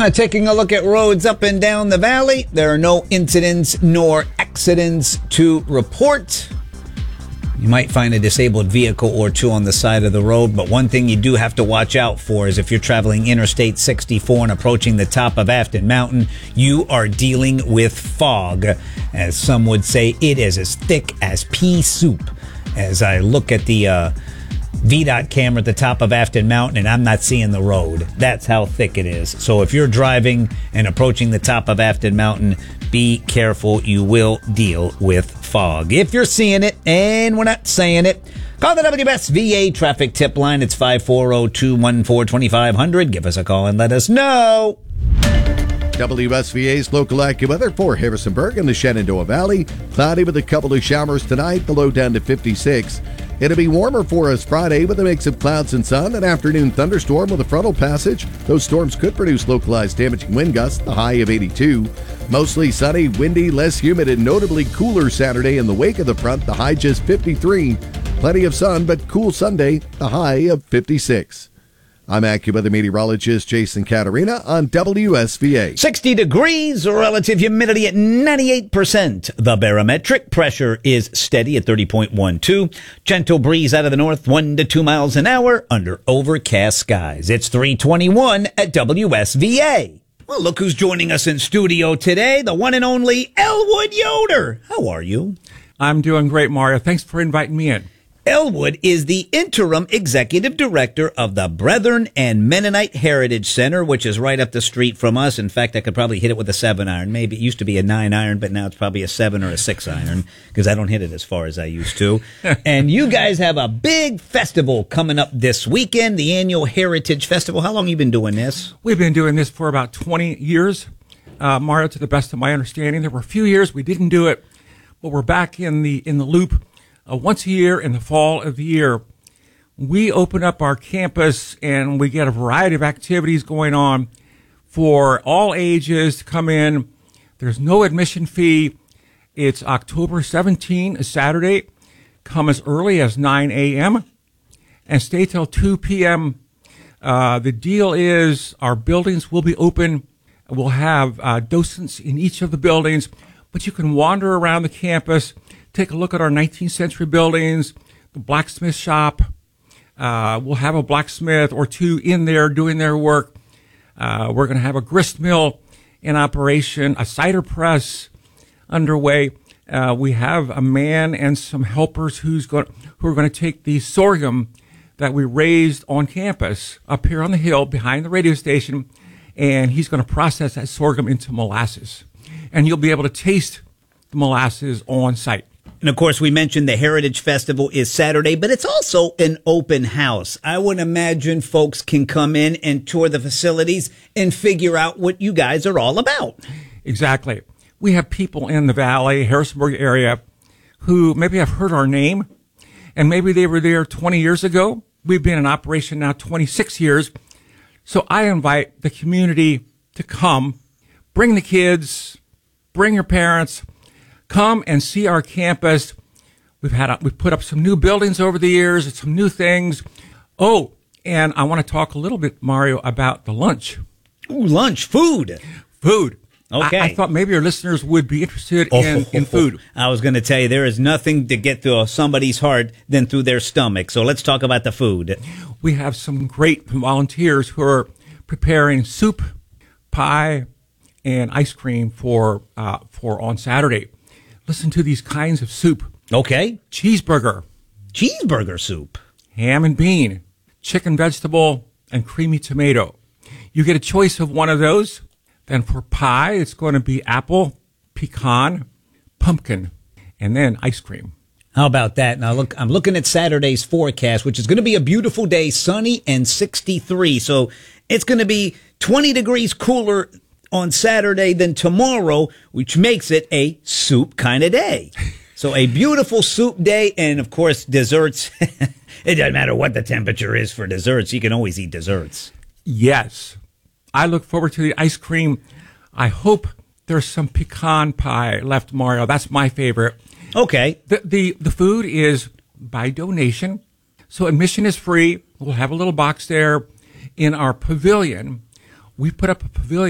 Taking a look at roads up and down the valley, there are no incidents nor accidents to report. You might find a disabled vehicle or two on the side of the road, but one thing you do have to watch out for is if you're traveling Interstate 64 and approaching the top of Afton Mountain, you are dealing with fog. As some would say, it is as thick as pea soup. As I look at the VDOT camera at the top of Afton Mountain, and I'm not seeing the road. That's how thick it is. So if you're driving and approaching the top of Afton Mountain, be careful. You will deal with fog. If you're seeing it and we're not saying it, call the WSVA traffic tip line. It's 540-214-2500. Give us a call and let us know. WSVA's local AccuWeather for Harrisonburg and the Shenandoah Valley. Cloudy with a couple of showers tonight, the low down to 56. It'll be warmer for us Friday with a mix of clouds and sun. An afternoon thunderstorm with a frontal passage. Those storms could produce localized damaging wind gusts, the high of 82. Mostly sunny, windy, less humid, and notably cooler Saturday in the wake of the front, the high just 53. Plenty of sun, but cool Sunday, the high of 56. I'm AccuWeather meteorologist Jason Caterina on WSVA. 60 degrees, relative humidity at 98%. The barometric pressure is steady at 30.12. Gentle breeze out of the north, 1 to 2 miles an hour under overcast skies. It's 3:21 at WSVA. Well, look who's joining us in studio today, the one and only Elwood Yoder. How are you? I'm doing great, Mario. Thanks for inviting me in. Elwood is the interim executive director of the Brethren and Mennonite Heritage Center, which is right up the street from us. In fact, I could probably hit it with a 7-iron. Maybe it used to be a 9-iron, but now it's probably a 7 or a 6-iron because I don't hit it as far as I used to. And you guys have a big festival coming up this weekend, the annual Heritage Festival. How long have you been doing this? We've been doing this for about 20 years, Mario, to the best of my understanding. There were a few years we didn't do it, but we're back in the loop. Once a year in the fall of the year, we open up our campus and we get a variety of activities going on for all ages to come in. There's no admission fee. It's October 17, a Saturday. Come as early as 9 a.m. and stay till 2 p.m. The deal is our buildings will be open. We'll have docents in each of the buildings, but you can wander around the campus. Take a look at our 19th century buildings, the blacksmith shop. We'll have a blacksmith or two in there doing their work. We're going to have a grist mill in operation, a cider press underway. We have a man and some helpers who are going to take the sorghum that we raised on campus up here on the hill behind the radio station, and he's going to process that sorghum into molasses. And you'll be able to taste the molasses on site. And, of course, we mentioned the Heritage Festival is Saturday, but it's also an open house. I would imagine folks can come in and tour the facilities and figure out what you guys are all about. Exactly. We have people in the Valley, Harrisonburg area, who maybe have heard our name, and maybe they were there 20 years ago. We've been in operation now 26 years. So I invite the community to come, bring the kids, bring your parents. Come and see our campus. We've put up some new buildings over the years and some new things. Oh, and I want to talk a little bit, Mario, about the lunch. Ooh, lunch, food. Food. Okay. I thought maybe your listeners would be interested in food. I was going to tell you, there is nothing to get through somebody's heart than through their stomach. So let's talk about the food. We have some great volunteers who are preparing soup, pie, and ice cream for on Saturday. Listen to these kinds of soup. Okay. Cheeseburger. Cheeseburger soup. Ham and bean. Chicken, vegetable, and creamy tomato. You get a choice of one of those. Then for pie, it's going to be apple, pecan, pumpkin, and then ice cream. How about that? Now, look, I'm looking at Saturday's forecast, which is going to be a beautiful day, sunny and 63. So it's going to be 20 degrees cooler on Saturday than tomorrow, which makes it a soup kind of day. So a beautiful soup day, and of course desserts. It doesn't matter what the temperature is for desserts. You can always eat desserts. Yes. I look forward to the ice cream. I hope there's some pecan pie left, Mario. That's my favorite. Okay. The food is by donation, so admission is free. We'll have a little box there in our pavilion. We put up a pavilion